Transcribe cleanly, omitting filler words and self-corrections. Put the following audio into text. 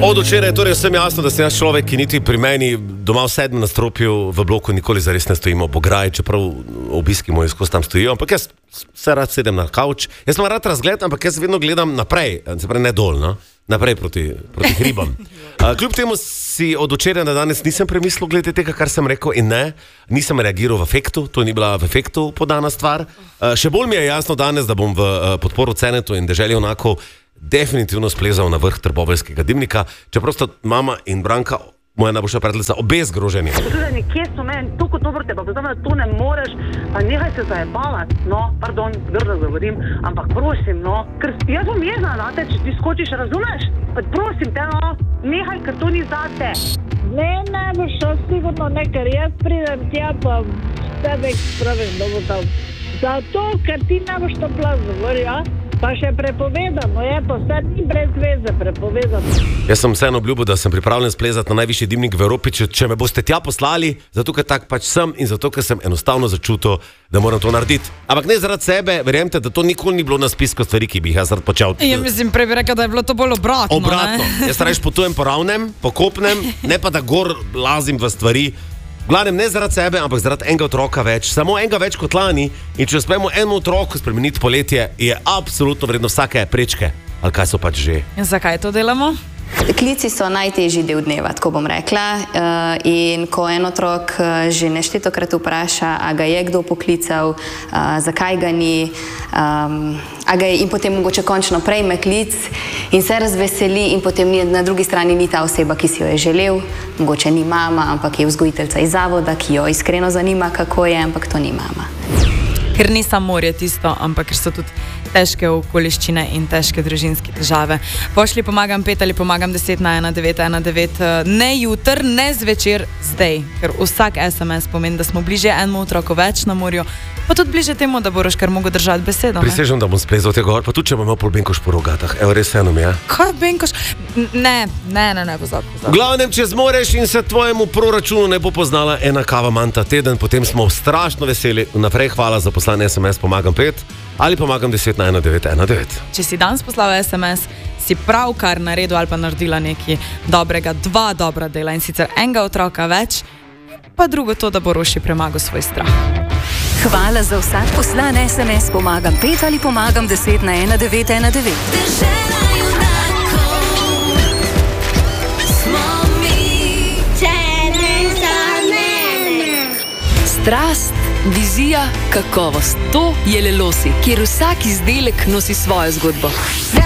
Od včeraj je torej vsem jasno, da sem jaz človek, ki niti pri meni doma v 7. nadstropju v bloku nikoli zares ne stojimo Bograj, čeprav obiski moji skozi tam stojijo, ampak jaz se rad sedem na kavč. Jaz sem rad razgled, ampak jaz vedno gledam naprej, se pravi ne dol, no? Naprej proti hribam. Kljub temu si od včeraj na danes nisem premislil glede tega, kar sem rekel, in ne, nisem reagiral v efektu, to ni bila v efektu podana stvar. Še bolj mi je jasno danes, da bom v podporu Cenetu in Deželi junakov definitivno splezal na vrh trboveljskega dimnika, čeprav sta mama in Branka, moja najboljša prijateljica, obe zgroženi. Poslušaj, kje so meni, toliko dobro te pa poznam, da to ne moreš, pa nehaj se zajebavati, no, pardon, grdo govorim, ampak prosim, no, ker jaz bom jezna na te, če ti skočiš, razumeš? Pa prosim te, no, nehaj, ker to ni zate. Ne boš šel sigurno ne, ker jaz pridem tja, pa tebe spravim, da bo tam. Zato, ker ti ne boš to plaz govoril, ja? Pa še prepovedano je, to vse ni brez veze prepovedano. Jaz sem vseeno obljubil, da sem pripravljen splezati na najvišji dimnik v Evropi, če me boste tja poslali, zato ker tak pač sem in zato ker sem enostavno začutil, da moram to narediti. Ampak ne zaradi sebe, verjemte, da to nikoli ni bilo na spisku stvari, ki bi jih jaz rad počel. Ja, mislim, prej bi rekel, da je bilo to bolj obratno. Obratno. Jaz rajš potujem po ravnem, po kopnem, ne pa da gor lazim v stvari. Glavnem ne zaradi sebe, ampak zaradi enega otroka več. Samo enega več kot lani. In če uspemo enemu otroku spremeniti poletje, je absolutno vredno vsake prečke. Ali kaj so pač že. In zakaj to delamo? Klici so najtežji del dneva, tako bom rekla. In ko en otrok že neštetokrat vpraša, a ga je kdo poklical, zakaj ga ni, in potem mogoče končno prejme klic in se razveseli in potem na drugi strani ni ta oseba, ki si jo je želel, mogoče ni mama, ampak je vzgojiteljca iz zavoda, ki jo iskreno zanima, kako je, ampak to ni mama. Ker ni samo morje tisto, ampak ker so tudi težke okoliščine in težke družinske težave. Pošli pomagam 5 ali pomagam 10 na 1919, ne jutr, ne zvečer, zdaj. Ker vsak SMS pomeni, da smo bliže enemu otroku več na morju, pa tudi bliže temu, da boš kar mogel držati besedo. Prisežem, da bom splezal tega gor, pa tudi če bom imel pol benkoš po rogatah. Evo, res eno mi je. Kaj benkoš? Ne, pozabi. V glavnem, če zmoreš in se tvojemu proračunu ne bo poznala ena kava manj ta teden, potem smo strašno veseli. Vnaprej hvala za poslane SMS pomagam 5 ali pomagam 10 na 1919. Če si danes poslal SMS, si pravkar naredil ali pa naredila nekaj dobrega, 2 dobra dela, in sicer enega otroka več, pa drugo to, da bo Roši premagal svoj strah. Hvala za vsak poslan SMS pomagam 5 ali pomagam 10 na 1919. Dežela junakov, smo mi, Cenet za mene. Strast, vizija, kakovost. To je Lelosi, kjer vsak izdelek nosi svojo zgodbo.